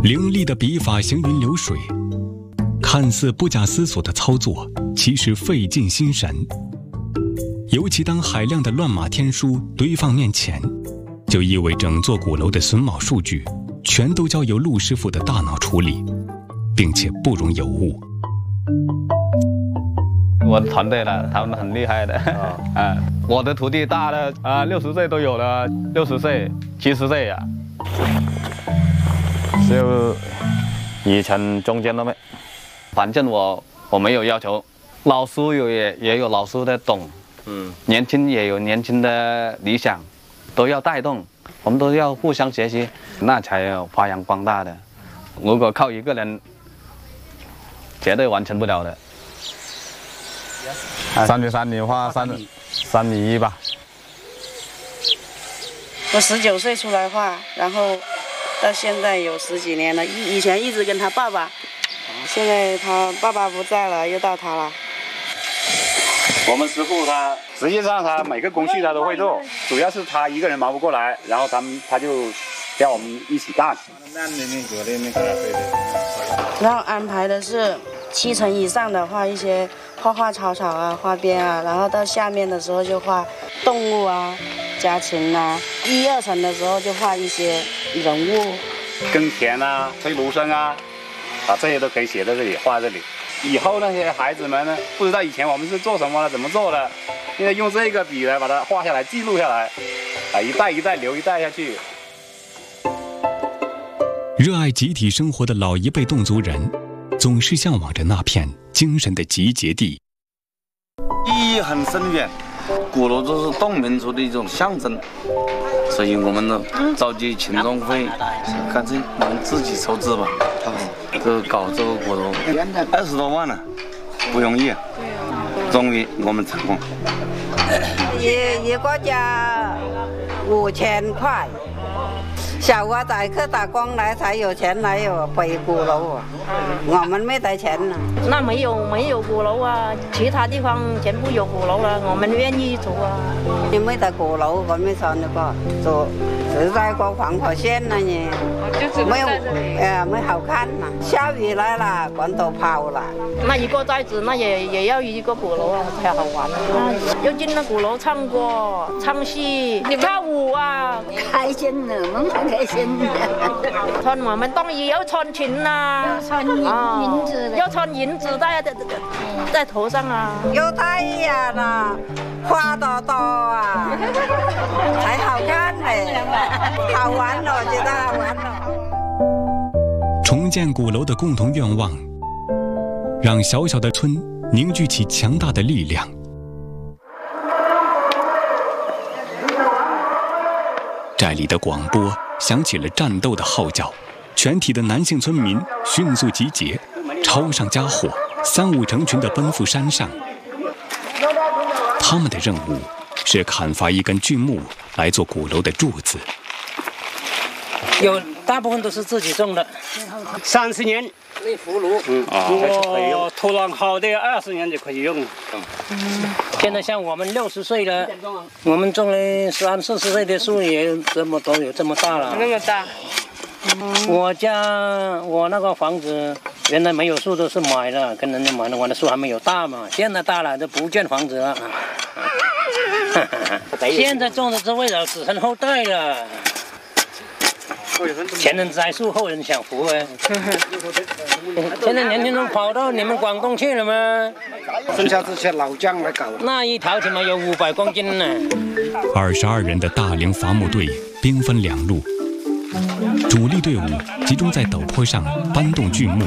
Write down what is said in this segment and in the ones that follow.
凌厉的笔法行云流水，看似不假思索的操作，其实费尽心神。尤其当海量的乱码天书堆放面前，就意味整座鼓楼的榫卯数据全都交由陆师傅的大脑处理，并且不容有误。 我的团队了，他们很厉害的。我的徒弟大的60岁都有了，60岁、70岁呀。就以前中间都没，反正我没有要求，老师也有老师的懂，年轻也有年轻的理想，都要带动，我们都要互相学习，那才有发扬光大的。如果靠一个人，绝对完成不了的。3米3米画3米1吧。 我19岁出来画，然后到现在有10几年了。以前一直跟他爸爸，现在他爸爸不在了，又到他了。 我们师傅他实际上他每个工序他都会做，主要是他一个人忙不过来，然后他就叫我们一起干。 然后安排的是7层以上的画一些画草草啊、花边啊，然后到下面的时候就画动物啊、家禽啊。1、2层的时候就画一些人物， 耕田啊、吹芦笙啊，这些都可以写在这里，画在这里。以后那些孩子们呢，不知道以前我们是做什么的、怎么做的，现在用这个笔来把它画下来、记录下来，一代一代留一代下去。 热爱集体生活的老一辈侗族人，总是向往着那片精神的集结地。 意义很深远，鼓楼就是侗民族的一种象征，所以我们呢召集群众会，干脆我们自己筹资吧，搞这个鼓楼20多万了，不容易，终于我们成功。 一个家5000块。小娃仔去打工来才有钱来有回鼓楼啊，我们没得钱呢。 那没有鼓楼啊，其他地方全部有鼓楼了，我们愿意做啊。 你没得鼓楼，我们上那个做，实在个黄河县那呢，没有没好看呐。下雨来了，管都跑了。 那一个寨子那也要一个鼓楼啊，才好玩啊。要进了鼓楼唱歌、唱戏、跳舞啊， 开心的，我们开心的。 穿我们当然要穿裙呐， 要穿银子， 要穿银子在头上啊。 有太阳啊，花朵朵啊，才好看呢，好玩了，觉得好玩了。 重建鼓楼的共同愿望，让小小的村凝聚起强大的力量。寨里的广播响起了战斗的号角，全体的男性村民迅速集结，抄上家伙，3、5成群地奔赴山上。他们的任务是砍伐一根巨木来做鼓楼的柱子。 有大部分都是自己种的，30年那葫芦，我土壤好的20年就可以用。现在像我们60岁了，我们种了30、40岁的树也有这么多，有这么大了。 那么大。 我那个房子原来没有树，都是买的，跟人家买的，我的树还没有大嘛，现在大了就不建房子了。现在种的是为了子孙后代了。前人栽树，后人享福哎。现在年轻人跑到你们广东去了吗？ 剩下这些老将来搞。 那一条起码有500公斤呢。 22人的大龄伐木队兵分2路，主力队伍集中在陡坡上搬动巨木。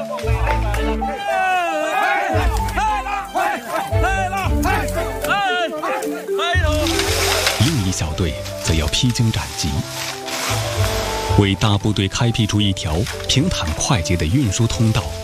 另一小队则要披荆斩棘，为大部队开辟出一条平坦快捷的运输通道。